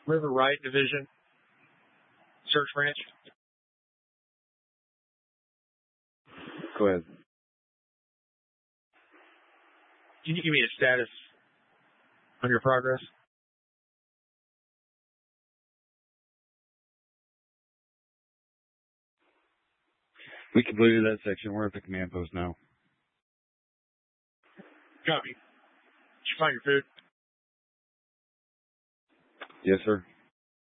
River Right Division, Search Branch. Go ahead. Can you give me a status on your progress? We completed that section. We're at the command post now. Copy. Did you find your food? Yes, sir.